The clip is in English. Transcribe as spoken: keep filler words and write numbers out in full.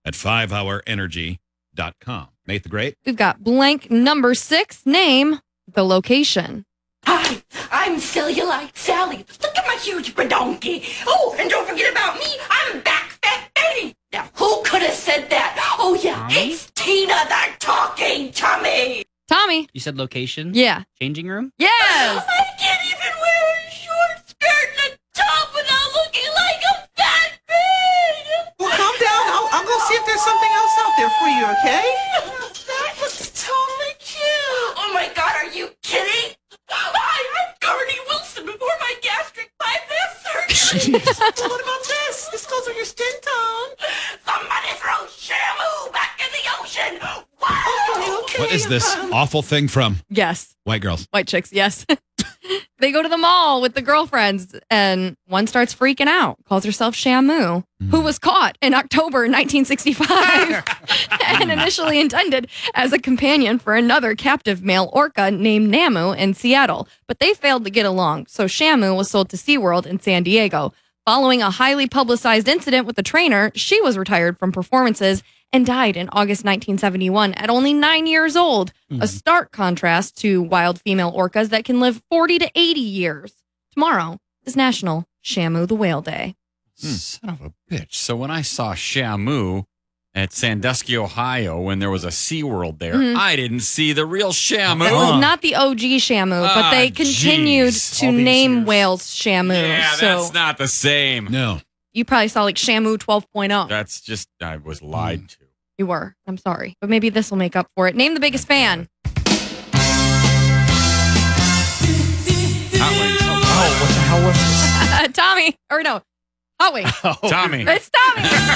at five hour energy dot com. Nate the Great. We've got blank number six. Name the location. Hi, I'm Cellulite Sally. Look at my huge badonkey. Oh, and don't forget about me. I'm back fat Betty. Now, who could have said that? Oh, yeah, Tommy? it's Tina the talking Tommy. Tommy. You said location? Yeah. Changing room? Yes. I can't even wear a short skirt and a top without looking like a fat pig. Well, calm down. I'll, I'll go see if there's something else out there for you, okay? That looks totally cute. Oh, my God, are you kidding? Hi, I'm Carney Wilson before my gastric bypass surgery. Well, what about this? This goes with your skin tone. Somebody throw Shamu back in the ocean. Wow. Okay, okay. What is this um, awful thing from Yes. White Girls? White chicks. Yes. They go to the mall with the girlfriends, and one starts freaking out, calls herself Shamu, who was caught in October nineteen sixty-five and initially intended as a companion for another captive male orca named Namu in Seattle. But they failed to get along, so Shamu was sold to SeaWorld in San Diego. Following a highly publicized incident with the trainer, she was retired from performances and died in August nineteen seventy-one at only nine years old, a stark contrast to wild female orcas that can live forty to eighty years. Tomorrow is National Shamu the Whale Day. Son of a bitch. So when I saw Shamu at Sandusky, Ohio, when there was a SeaWorld there, Mhm. I didn't see the real Shamu. That was not the O G Shamu, but they Ah, continued jeez. to All these name years. whales Shamu. Yeah, so that's not the same. No. you probably saw like Shamu twelve oh. That's just, I was lied to. You were. I'm sorry. But maybe this will make up for it. Name the biggest fan. Hot Wings. Oh, what the hell was this? Tommy. Or no. Hot Wings. Tommy. It's Tommy.